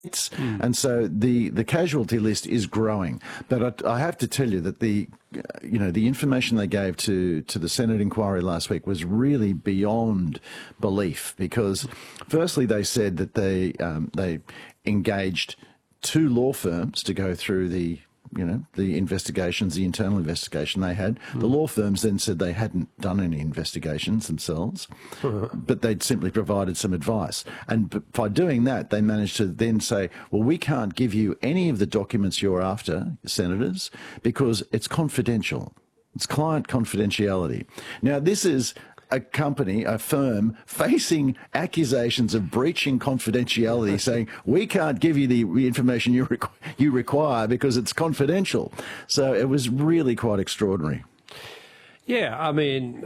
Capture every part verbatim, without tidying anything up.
Mm. And so the, the casualty list is growing. But I, I have to tell you that the, you know, the information they gave to, to the Senate inquiry last week was really beyond belief, because firstly they said that they, um, they engaged two law firms to go through the you know, the investigations, the internal investigation they had. Mm. The law firms then said they hadn't done any investigations themselves, uh-huh. but they'd simply provided some advice. And by doing that, they managed to then say, well, we can't give you any of the documents you're after, senators, because it's confidential. It's client confidentiality. Now, this is a company, a firm, facing accusations of breaching confidentiality, saying, we can't give you the information you, requ you require because it's confidential. So it was really quite extraordinary. Yeah, I mean,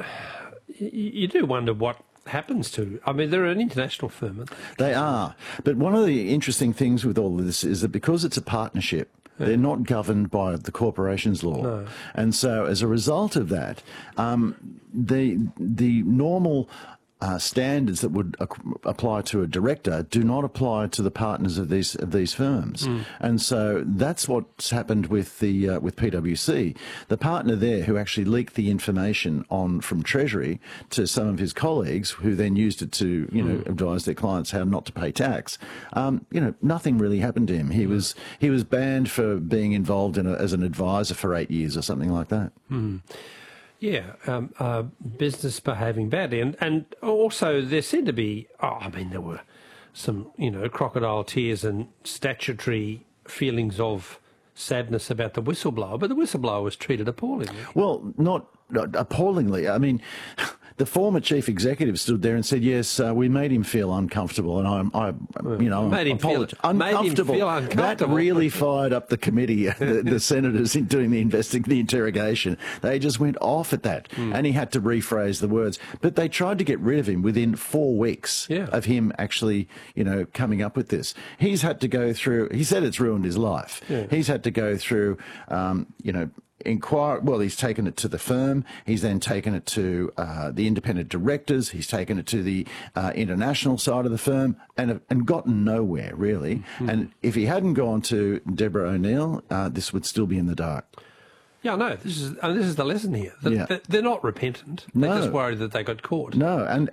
you do wonder what happens to, I mean, they're an international firm, aren't they? They are. But one of the interesting things with all of this is that because it's a partnership, they're not governed by the corporations law. No. And so as a result of that, um, the, the normal uh, standards that would apply to a director do not apply to the partners of these of these firms. Mm. And so that's what's happened with the uh, with P W C. The partner there who actually leaked the information on from Treasury to some of his colleagues, who then used it to you know mm. advise their clients how not to pay tax. Um, you know, nothing really happened to him. He mm. was he was banned for being involved in a, as an advisor for eight years or something like that. Mm. Yeah, um, uh, business behaving badly. And, and also there seemed to be, oh, I mean, there were some, you know, crocodile tears and statutory feelings of sadness about the whistleblower, but the whistleblower was treated appallingly. Well, not, not appallingly. I mean, the former chief executive stood there and said, yes, uh, we made him feel uncomfortable. And I, I you know, made him, feel, uncomfortable. made him feel uncomfortable. That really fired up the committee, the, the senators in doing the investing, the interrogation. They just went off at that. Mm. And he had to rephrase the words. But they tried to get rid of him within four weeks yeah. of him actually, you know, coming up with this. He's had to go through, he said it's ruined his life. Yeah. He's had to go through, um, you know, inquire. Well, he's taken it to the firm. He's then taken it to uh, the independent directors. He's taken it to the uh, international side of the firm, and and gotten nowhere really. Mm-hmm. And if he hadn't gone to Deborah O'Neill, uh, this would still be in the dark. Yeah, no. This is and this is the lesson here. That, yeah. that they're not repentant. They're no. just worried that they got caught. No, and